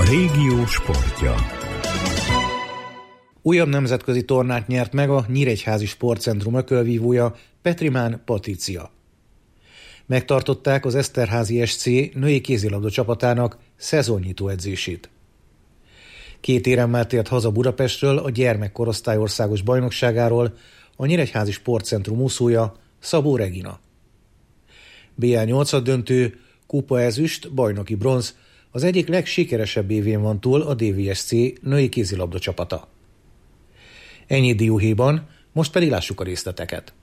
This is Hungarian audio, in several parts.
A régió sportja. Újabb nemzetközi tornát nyert meg a Nyíregyházi Sportcentrum ökölvívója, Petrimán Patricia. Megtartották az Eszterházi SC női kézilabda csapatának szezonnyitó edzését. 2 éremmel tért haza Budapestről a gyermekkorosztály országos bajnokságáról a Nyíregyházi Sportcentrum úszója, Szabó Regina. BL 8-döntő, kupa ezüst, bajnoki bronz, az egyik legsikeresebb évén van túl a DVSC női kézilabda csapata. Ennyi dióhéjban, most pedig lássuk a részleteket.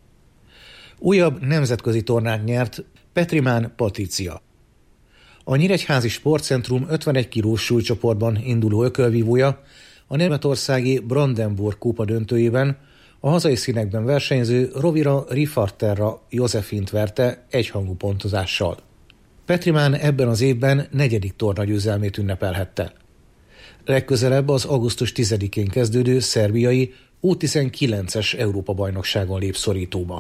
Újabb nemzetközi tornát nyert Petrimán Patricia. A Nyíregyházi Sportcentrum 51 kilós súlycsoportban induló ökölvívója a németországi Brandenburg kupa döntőjében a hazai színekben versenyző Rovira Rifarterra Józsefint verte egyhangú pontozással. Petrimán ebben az évben 4. tornagyőzelmét ünnepelhette. Legközelebb az augusztus 10-én kezdődő szerbiai U19-es Európa-bajnokságon lép szorítóba.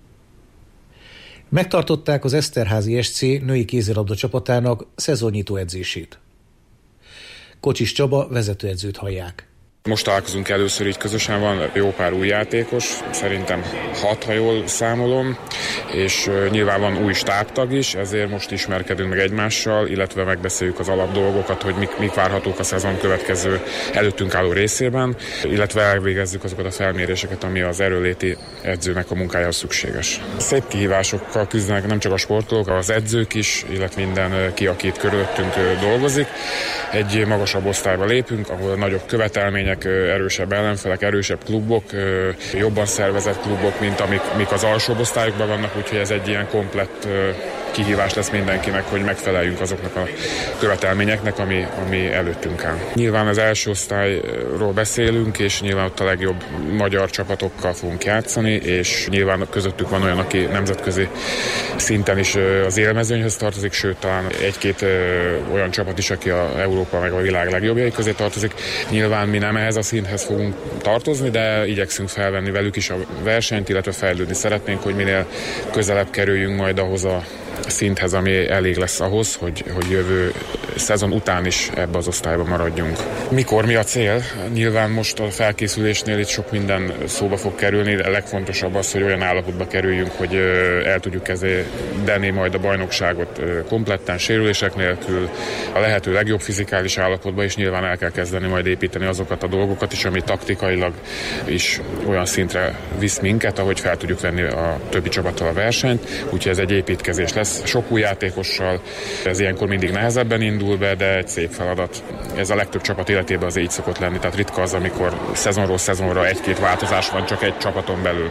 Megtartották az Eszterházi SC női kézilabda csapatának szezonnyitó edzését. Kocsis Csaba vezetőedzőt hallják. Most találkozunk először így közösen, van jó pár új játékos, szerintem 6, ha jól számolom, és nyilván van új stábtag is, ezért most ismerkedünk meg egymással, illetve megbeszéljük az alapdolgokat, hogy mik várhatók a szezon következő előttünk álló részében, illetve elvégezzük azokat a felméréseket, ami az erőléti edzőnek a munkájához szükséges. Szép kihívásokkal küzdenek nem csak a sportolók, az edzők is, illetve mindenki, aki itt körülöttünk dolgozik. Egy magasabb osztályba lépünk, ahol nagyobb követelmények, erősebb ellenfelek, erősebb klubok, jobban szervezett klubok, mint amik az alsóbb osztályokban vannak, úgyhogy ez egy ilyen komplett kihívás lesz mindenkinek, hogy megfeleljünk azoknak a követelményeknek, ami előttünk áll. Nyilván az első osztályról beszélünk, és nyilván ott a legjobb magyar csapatokkal fogunk játszani, és nyilván közöttük van olyan, aki nemzetközi szinten is az élmezőnyhöz tartozik, sőt talán 1-2 olyan csapat is, aki a Európa meg a világ legjobbjai közé tartozik. Nyilván mi nem ehhez a szinthez fogunk tartozni, de igyekszünk felvenni velük is a versenyt, illetve fejlődni szeretnénk, hogy minél közelebb kerüljünk majd ahhoz a szinthez, ami elég lesz ahhoz, hogy jövő szezon után is ebbe az osztályba maradjunk. Mikor, mi a cél? Nyilván most a felkészülésnél itt sok minden szóba fog kerülni, de a legfontosabb az, hogy olyan állapotba kerüljünk, hogy el tudjuk kezdeni majd a bajnokságot kompletten, sérülések nélkül, a lehető legjobb fizikális állapotba, és nyilván el kell kezdeni majd építeni azokat a dolgokat is, ami taktikailag is olyan szintre visz minket, ahogy fel tudjuk venni a többi csapattal a versenyt, úgyhogy ez egy építkezés lesz. Sok új játékossal, ez ilyenkor mindig nehezebben indul be, de egy szép feladat. Ez a legtöbb csapat életében az így szokott lenni, tehát ritka az, amikor szezonról szezonra 1-2 változás van csak egy csapaton belül.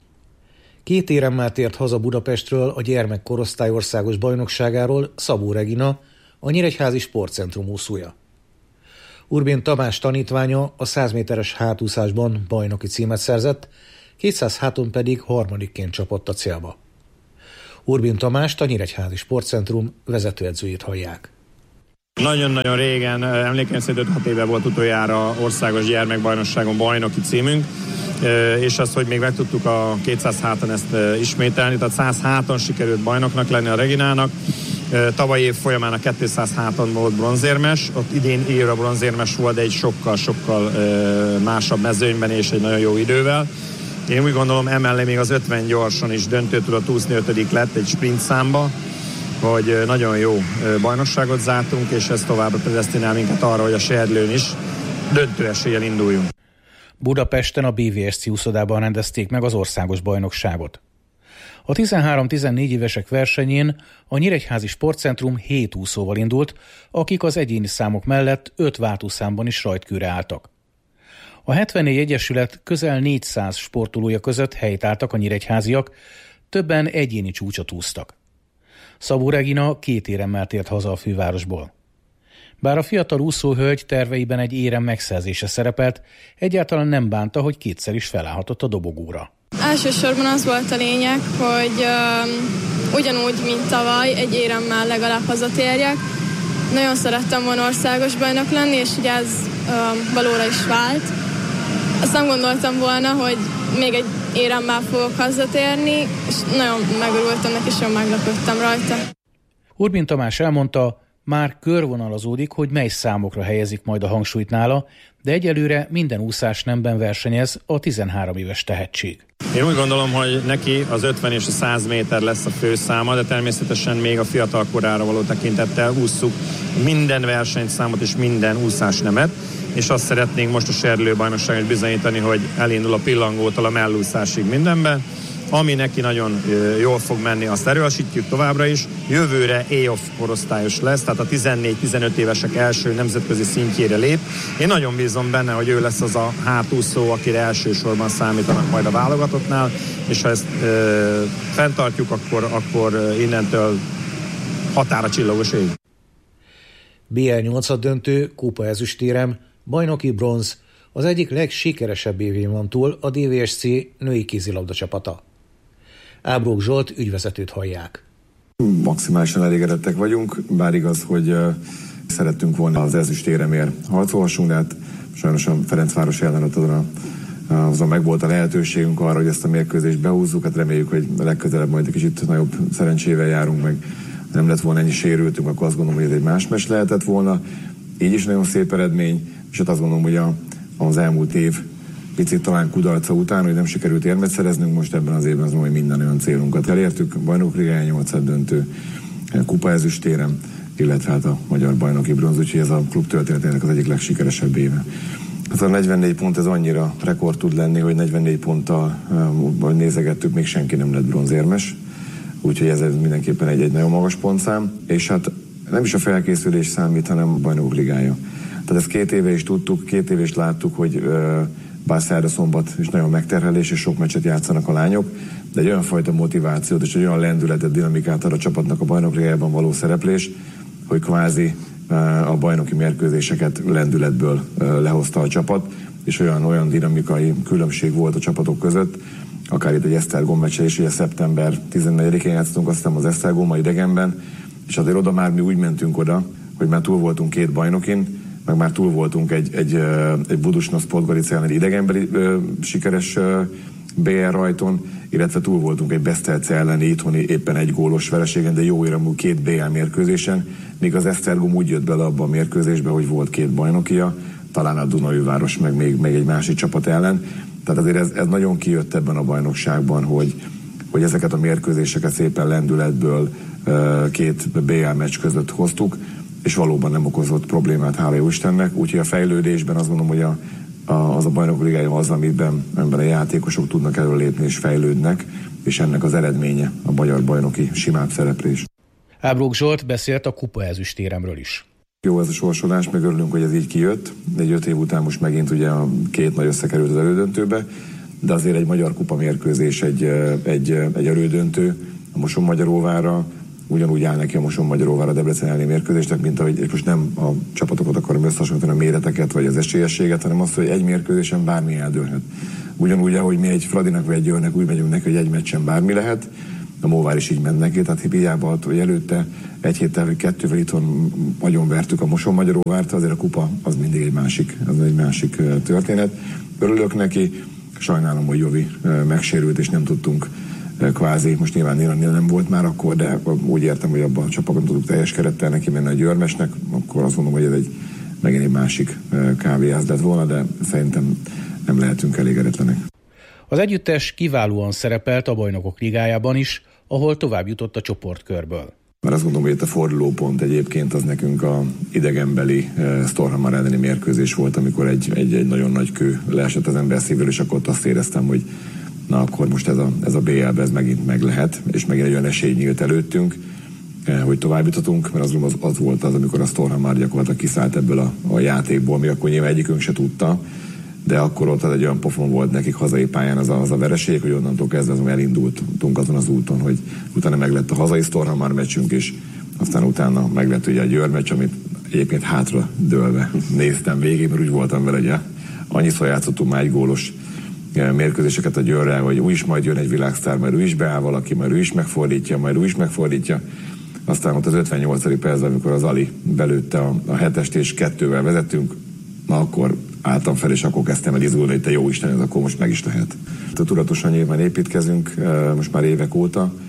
2 éremmel tért haza Budapestről a gyermekkorosztály országos bajnokságáról Szabó Regina, a Nyíregyházi Sportcentrum úszója. Urbén Tamás tanítványa a 100 méteres hátúszásban bajnoki címet szerzett, 200 háton pedig harmadikként csapott a célba. Urbén Tamást, a Nyíregyházi Sportcentrum vezetőedzőjét hallják. Nagyon-nagyon régen, emlékeim szerint 5-6 éve volt utoljára országos gyermekbajnokságon bajnoki címünk, és azt, hogy még meg tudtuk a 200 háton ezt ismételni, tehát 100 háton sikerült bajnoknak lenni a Reginának. Tavaly év folyamán a 200 háton volt bronzérmes, ott idén évre bronzérmes volt, de egy sokkal másabb mezőnyben és egy nagyon jó idővel. Én úgy gondolom, emellé még az 50 gyorsan is döntőt tudott úszni, 5. lett egy sprint számba, hogy nagyon jó bajnokságot zártunk, és ez továbbra predesztinál minket arra, hogy a Serdlőn is döntő eséllyel induljunk. Budapesten a BVSC úszodában rendezték meg az országos bajnokságot. A 13-14 évesek versenyén a Nyíregyházi Sportcentrum 7 úszóval indult, akik az egyéni számok mellett 5 váltószámban is rajtkőre álltak. A 74 egyesület közel 400 sportolója között helytálltak a nyíregyháziak, többen egyéni csúcsot úsztak. Szabó Regina 2 éremmel tért haza a fővárosból. Bár a fiatal úszóhölgy terveiben egy érem megszerzése szerepelt, egyáltalán nem bánta, hogy 2-szer is felállhatott a dobogóra. Elsősorban az volt a lényeg, hogy ugyanúgy, mint tavaly, egy éremmel legalább hazatérjek. Nagyon szerettem volna országos bajnok lenni, és ugye ez valóra is vált. Azt nem gondoltam volna, hogy még egy éremmel fogok hazatérni, és nagyon megörültem neki, és nagyon meglepődtem rajta. Urbén Tamás elmondta, Már körvonalazódik, hogy mely számokra helyezik majd a hangsúlyt nála, de egyelőre minden úszásnemben versenyez a 13 éves tehetség. Én úgy gondolom, hogy neki az 50 és a 100 méter lesz a főszáma, de természetesen még a fiatal korára való tekintettel ússzuk minden versenyszámot és minden úszásnemet, és azt szeretnénk most a Serdülő-bajnokságon bizonyítani, hogy elindul a pillangótól a mellúszásig mindenben. Ami neki nagyon jól fog menni, azt erősítjük továbbra is. Jövőre A-off korosztályos lesz, tehát a 14-15 évesek első nemzetközi szintjére lép. Én nagyon bízom benne, hogy ő lesz az a hátúszó, akire elsősorban számítanak majd a válogatottnál, és ha ezt fenntartjuk, akkor innentől határa csillagos ég. BL 8 döntő, kupa ezüstérem, bajnoki bronz, az egyik legsikeresebb évén van túl a DVSC női kézilabda csapata. Ábrók Zsolt ügyvezetőt hallják. Maximálisan elégedettek vagyunk, bár igaz, hogy szerettünk volna az ezüstéremért harcolhassunk, de hát sajnos a Ferencváros ellen azon meg volt a lehetőségünk arra, hogy ezt a mérkőzést behúzzuk, hát reméljük, hogy legközelebb majd egy kicsit nagyobb szerencsével járunk meg. Nem lett volna ennyi sérültünk, akkor azt gondolom, hogy ez egy más meccs lehetett volna. Így is nagyon szép eredmény, és hát azt gondolom, hogy az elmúlt év picit talán kudarca után, hogy nem sikerült érmet szereznünk, most ebben az évben azon, hogy minden olyan célunkat elértük. Bajnok Ligája 8 döntő, kupa ezüstérem, illetve hát a magyar bajnoki bronz, úgyhogy ez a klub történetének az egyik legsikeresebb éve. Ez a 44 pont, ez annyira rekord tud lenni, hogy 44 ponttal nézegettük, még senki nem lett bronzérmes, úgyhogy ez mindenképpen egy nagyon magas pontszám, és hát nem is a felkészülés számít, hanem a Bajnok Ligája. Tehát ezt 2 éve is tudtuk, 2 éve is láttuk, hogy bár szerda szombat is nagyon megterhelés, és sok meccset játszanak a lányok, de egy olyan fajta motivációt és egy olyan lendületet, dinamikát ad a csapatnak a Bajnok Ligájában való szereplés, hogy kvázi a bajnoki mérkőzéseket lendületből lehozta a csapat, és olyan dinamikai különbség volt a csapatok között, akár itt egy Esztergom meccse is, ugye szeptember 14-én játszottunk, azt hiszem az Esztergommal idegenben, és azért oda már mi úgy mentünk oda, hogy már túl voltunk 2 bajnokin, meg már túl voltunk egy Budusnosz Podgorica ellen idegenbeli sikeres BL rajton, illetve túl voltunk egy Beszterce elleni itthoni éppen 1 gólos vereségen, de jó éremű 2 BL mérkőzésen, míg az Esztergom úgy jött bele abba a mérkőzésbe, hogy volt 2 bajnokia, talán a Dunaújváros meg még egy másik csapat ellen. Tehát azért ez nagyon kijött ebben a bajnokságban, hogy ezeket a mérkőzéseket szépen lendületből 2 BL meccs között hoztuk, és valóban nem okozott problémát, hála jó Istennek. Úgyhogy a fejlődésben azt gondolom, hogy az a Bajnok Ligája az, amiben a játékosok tudnak előlépni és fejlődnek, és ennek az eredménye a magyar bajnoki simább szereplés. Ábrók Zsolt beszélt a kupa ezüstéremről is. Jó ez a sorsolás, meg örülünk, hogy ez így kijött. Egy 5 év után most megint ugye a 2 nagy összekerült az elődöntőbe, de azért egy magyar kupa mérkőzés, egy elődöntő a Mosonmagyaróvára, ugyanúgy áll neki a Mosonmagyaróvára Debrecen elleni mérkőzésnek, mint ahogy most nem a csapatokat akarom összehasonlítani, a méreteket vagy az esélyességet, hanem azt, hogy egy mérkőzésen bármi eldőlhet. Ugyanúgy, ahogy mi egy Fradinak vagy egy Győrnek úgy megyünk neki, hogy egy meccsen bármi lehet, a Móvár is így ment neki, tehát hiába, hogy előtte 1 héttel vagy 2-vel itthon nagyon vertük a Mosonmagyaróvárt, azért a kupa az mindig egy másik történet. Örülök neki, sajnálom, hogy Jovi megsérült, és nem tudtunk kvázi, most nyilván nem volt már akkor, de úgy értem, hogy abban a csapatban tudtuk teljes kerettel neki menni a Győrmesnek, akkor azt mondom, hogy ez megint egy másik kávéház lett volna, de szerintem nem lehetünk elégedetlenek. Az együttes kiválóan szerepelt a Bajnokok Ligájában is, ahol tovább jutott a csoportkörből. Mert azt gondolom, hogy itt a fordulópont egyébként az nekünk a idegenbeli Storhamar elleni mérkőzés volt, amikor egy nagyon nagy kő leesett az ember szívről, és akkor azt éreztem, hogy na akkor most ez a BL-be ez megint meg lehet, és megint egy olyan esély nyílt előttünk, hogy tovább juthatunk, mert az volt az, amikor a Storhamar gyakorlatilag kiszállt ebből a játékból, mi akkor nyilván egyikünk se tudta, de akkor ott egy olyan pofon volt nekik hazai pályán az a vereség, hogy onnantól kezdve elindultunk azon az úton, hogy utána meglett a hazai Storhamar meccsünk is, aztán utána meglett ugye a Győr meccs, amit egyébként hátra dőlve néztem végig, mert úgy voltam vele, hogy annyiszor játszottunk már 1 gólos mérkőzéseket a Győrrel, hogy úgy is majd jön egy világsztár, majd ő is beáll valaki, majd ő is megfordítja. Aztán ott az 58. percben, amikor az Ali belőtte a 7-est és 2-vel vezettünk, na akkor álltam fel, és akkor kezdtem el izgulni, hogy te jó Isten, ez akkor most meg is lehet. Tudatosan nyilván építkezünk, most már évek óta,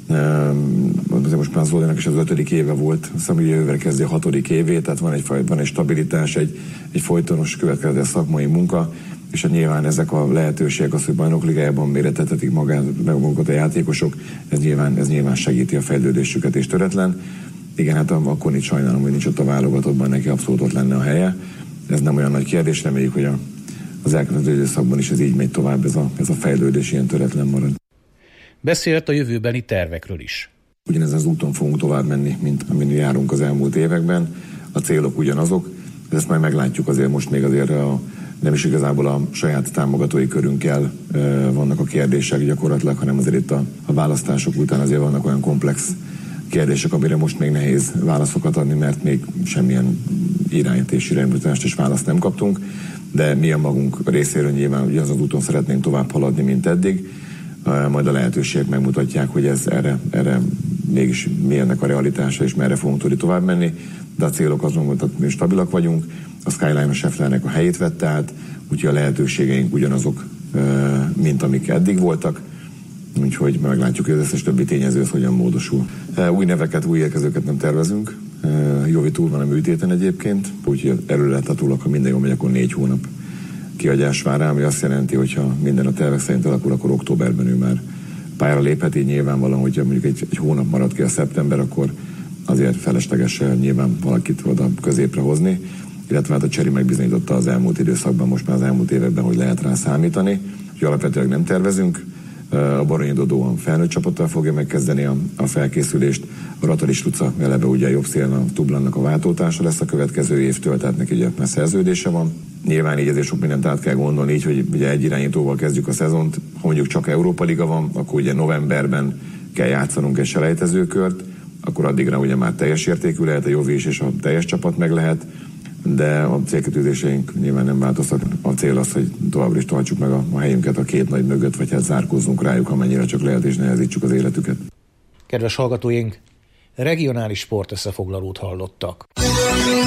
Most már Zolinak is az 5. éve volt, aztán ugye jövőre kezdi a 6. évét, tehát van egy stabilitás, egy folytonos következetes szakmai munka, és nyilván ezek a lehetőségek, az, hogy bajnokligájában méretetetik magukat a játékosok, ez nyilván segíti a fejlődésüket és töretlen. Igen, hát akkor itt sajnálom, hogy nincs ott a válogatottban, neki abszolút ott lenne a helye. Ez nem olyan nagy kérdés, reméljük, hogy az elkövetkező időszakban is ez így megy tovább, ez a fejlődés ilyen töretlen marad. Beszélt a jövőbeni tervekről is. Ugyanezen az úton fogunk tovább menni, mint amin járunk az elmúlt években. A célok ugyanazok, ezt majd meglátjuk, azért most még azért nem is igazából a saját támogatói körünkkel vannak a kérdések gyakorlatilag, hanem azért itt a választások után azért vannak olyan komplex kérdések, amire most még nehéz válaszokat adni, mert még semmilyen irányítást és választ nem kaptunk, de mi a magunk részéről nyilván ugyanaz az úton szeretnénk tovább haladni, mint eddig. Majd a lehetőségek megmutatják, hogy ez erre mégis mi ennek a realitása, és merre fogunk tudni tovább menni, de a célok azon voltak, hogy mi stabilak vagyunk, a Skyline a Schefflernek a helyét vette át, úgyhogy a lehetőségeink ugyanazok, mint amik eddig voltak, úgyhogy meglátjuk, hogy az összes többi tényező az hogyan módosul. Új neveket, új érkezőket nem tervezünk, Jovi túl van a műtéten egyébként, úgyhogy előreláthatólag, ha minden jól megy, akkor 4 hónap kiadás vár rá, ami azt jelenti, hogy ha minden a tervek szerint alakul, akkor októberben ő már pályára léphet, így nyilvánvalóan, hogyha mondjuk egy hónap marad ki a szeptember, akkor azért felesleges nyilván valakit oda középre hozni, illetve hát a Cseri megbizonyította az elmúlt időszakban, most már az elmúlt években, hogy lehet rá számítani, hogy alapvetően nem tervezünk. A Baronyi Dodó a felnőtt csapattal fogja megkezdeni a felkészülést, a Ratari Struca eleve ugye jobb szélen a Tublannak a váltótársa lesz a következő évtől, tehát neki ugye már szerződése van. Nyilván így ezért sok mindent át kell gondolni, így, hogy ugye egy irányítóval kezdjük a szezont, ha mondjuk csak Európa Liga van, akkor ugye novemberben kell játszanunk egy selejtezőkört, akkor addigra ugye már teljes értékű lehet a Jovi is, és a teljes csapat meg lehet, de a célkitűzéseink nyilván nem változtak. A cél az, hogy továbbra is tartsuk meg a helyünket a két nagy mögött, vagy hát zárkózzunk rájuk, amennyire csak lehet, és nehezítsük az életüket. Kedves hallgatóink, regionális sportösszefoglalót hallottak.